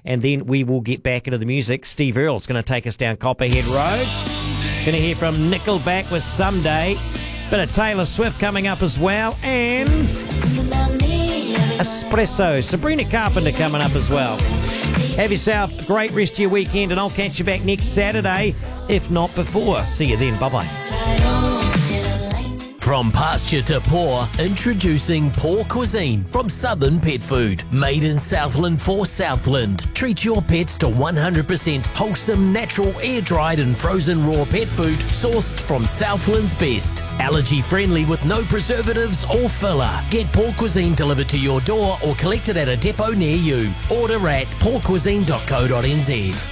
and then we will get back into the music. Steve Earle's going to take us down Copperhead Road. Going to hear from Nickelback with Someday. Bit of Taylor Swift coming up as well, and Espresso. Sabrina Carpenter coming up as well. Have yourself a great rest of your weekend, and I'll catch you back next Saturday, if not before. See you then. Bye-bye. From pasture to paw, introducing Paw Cuisine from Southern Pet Food. Made in Southland for Southland. Treat your pets to 100% wholesome, natural, air-dried and frozen raw pet food sourced from Southland's best. Allergy-friendly with no preservatives or filler. Get Paw Cuisine delivered to your door or collect it at a depot near you. Order at pawcuisine.co.nz.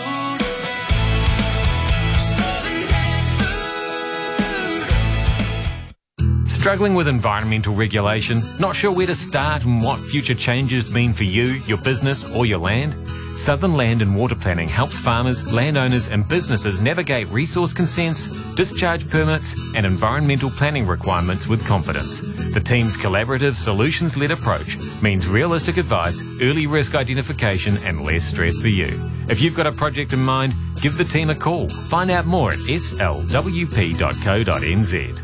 Struggling with environmental regulation? Not sure where to start and what future changes mean for you, your business or your land? Southern Land and Water Planning helps farmers, landowners and businesses navigate resource consents, discharge permits and environmental planning requirements with confidence. The team's collaborative, solutions-led approach means realistic advice, early risk identification and less stress for you. If you've got a project in mind, give the team a call. Find out more at slwp.co.nz.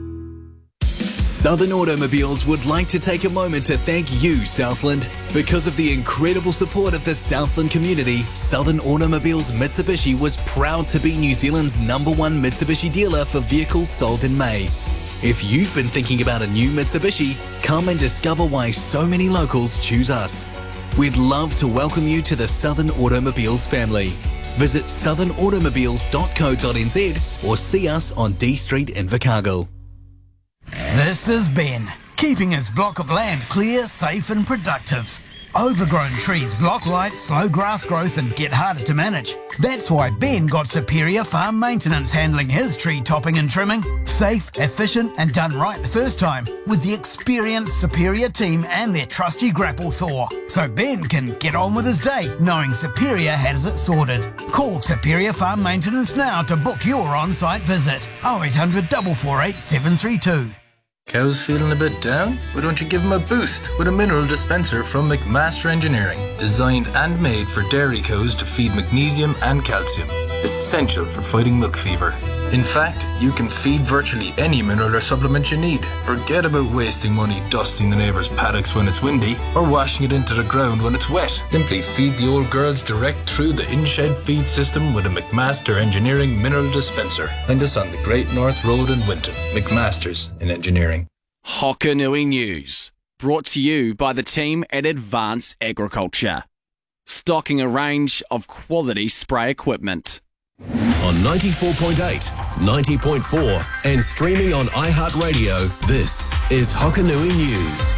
Southern Automobiles would like to take a moment to thank you, Southland. Because of the incredible support of the Southland community, Southern Automobiles Mitsubishi was proud to be New Zealand's #1 Mitsubishi dealer for vehicles sold in May. If you've been thinking about a new Mitsubishi, come and discover why so many locals choose us. We'd love to welcome you to the Southern Automobiles family. Visit southernautomobiles.co.nz or see us on D Street in Invercargill. This is Ben, keeping his block of land clear, safe and productive. Overgrown trees block light, slow grass growth and get harder to manage. That's why Ben got Superior Farm Maintenance handling his tree topping and trimming. Safe, efficient and done right the first time with the experienced Superior team and their trusty grapple saw. So Ben can get on with his day knowing Superior has it sorted. Call Superior Farm Maintenance now to book your on-site visit. 0800 448 732. Cows feeling a bit down? Why don't you give them a boost with a mineral dispenser from McMaster Engineering, designed and made for dairy cows to feed magnesium and calcium, essential for fighting milk fever. In fact, you can feed virtually any mineral or supplement you need. Forget about wasting money dusting the neighbour's paddocks when it's windy or washing it into the ground when it's wet. Simply feed the old girls direct through the in-shed feed system with a McMaster Engineering mineral dispenser. Find us on the Great North Road in Winton. McMaster's in Engineering. Hokanui News, brought to you by the team at Advance Agriculture. Stocking a range of quality spray equipment. On 94.8, 90.4 and streaming on iHeartRadio, this is Hokanui News.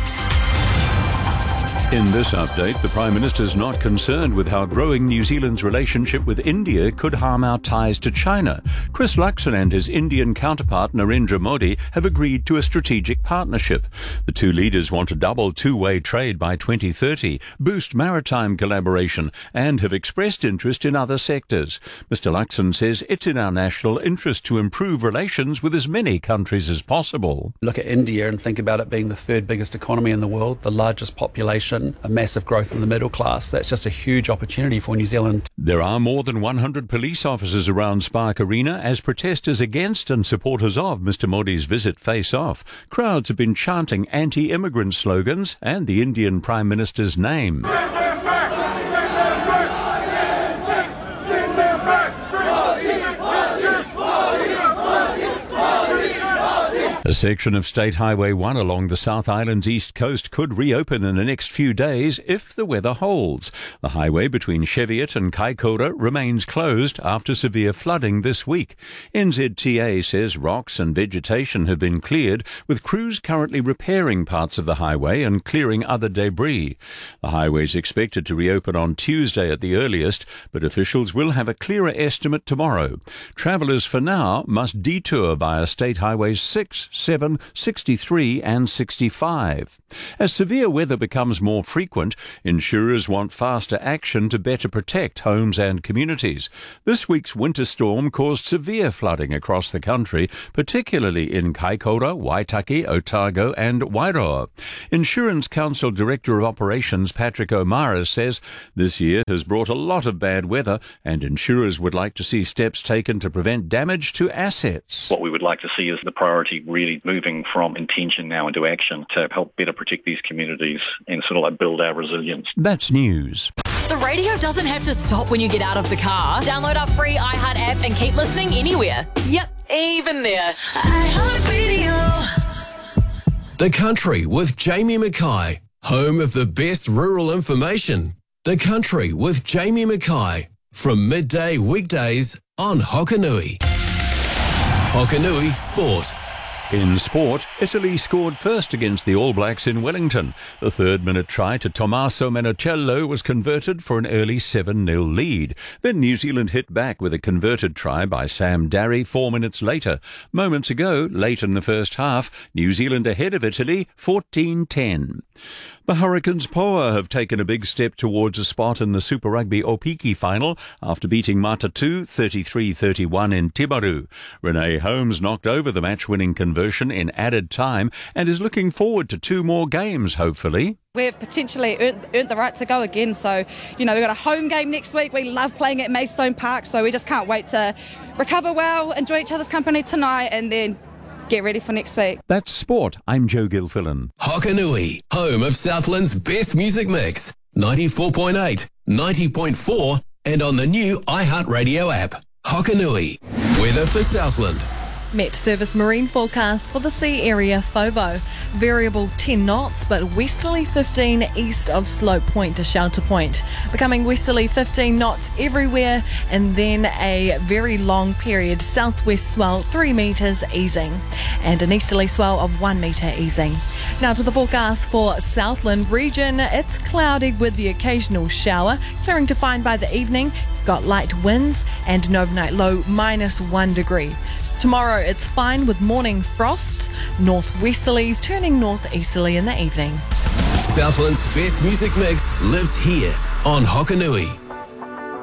In this update, the Prime Minister's not concerned with how growing New Zealand's relationship with India could harm our ties to China. Chris Luxon and his Indian counterpart Narendra Modi have agreed to a strategic partnership. The two leaders want to double two-way trade by 2030, boost maritime collaboration and have expressed interest in other sectors. Mr Luxon says it's in our national interest to improve relations with as many countries as possible. Look at India and think about it being the third biggest economy in the world, the largest population, a massive growth in the middle class. That's just a huge opportunity for New Zealand. There are more than 100 police officers around Spark Arena as protesters against and supporters of Mr Modi's visit face off. Crowds have been chanting anti-immigrant slogans and the Indian Prime Minister's name. A section of State Highway 1 along the South Island's east coast could reopen in the next few days if the weather holds. The highway between Cheviot and Kaikoura remains closed after severe flooding this week. NZTA says rocks and vegetation have been cleared, with crews currently repairing parts of the highway and clearing other debris. The highway is expected to reopen on Tuesday at the earliest, but officials will have a clearer estimate tomorrow. Travellers for now must detour via State Highways 6, 7, 63 and 65. As severe weather becomes more frequent, insurers want faster action to better protect homes and communities. This week's winter storm caused severe flooding across the country, particularly in Kaikoura, Waitaki, Otago and Wairoa. Insurance Council Director of Operations Patrick O'Mara says this year has brought a lot of bad weather and insurers would like to see steps taken to prevent damage to assets. What we would like to see is the priority really moving from intention now into action to help better protect these communities and sort of like build our resilience. That's news. The radio doesn't have to stop when you get out of the car. Download our free iHeart app and keep listening anywhere. Yep, even there. iHeartRadio. The Country with Jamie Mackay, home of the best rural information. The Country with Jamie Mackay, from midday weekdays on Hokanui. Hokanui Sport. In sport, Italy scored first against the All Blacks in Wellington. The third-minute try to Tommaso Manocello was converted for an early 7-0 lead. Then New Zealand hit back with a converted try by Sam Darry 4 minutes later. Moments ago, late in the first half, New Zealand ahead of Italy 14-10. The Hurricanes Poa have taken a big step towards a spot in the Super Rugby Opiki final after beating Matatu 33-31 in Timaru. Renee Holmes knocked over the match-winning conversion in added time and is looking forward to 2 more games, hopefully. We've potentially earned the right to go again. So, we've got a home game next week. We love playing at Maidstone Park, so we just can't wait to recover well, enjoy each other's company tonight, and then get ready for next week. That's sport. I'm Joe Gilfillan. Hokanui, home of Southland's best music mix. 94.8, 90.4 and on the new iHeartRadio app. Hokanui, weather for Southland. Met Service marine forecast for the sea area FOVO. Variable 10 knots, but westerly 15 east of Slope Point to Shelter Point. Becoming westerly 15 knots everywhere, and then a very long period southwest swell 3 metres easing, and an easterly swell of 1 metre easing. Now to the forecast for Southland region. It's cloudy with the occasional shower, clearing to find by the evening. Got light winds and an overnight low -1 degree. Tomorrow it's fine with morning frosts, northwesterlies turning northeasterly in the evening. Southland's best music mix lives here on Hokanui.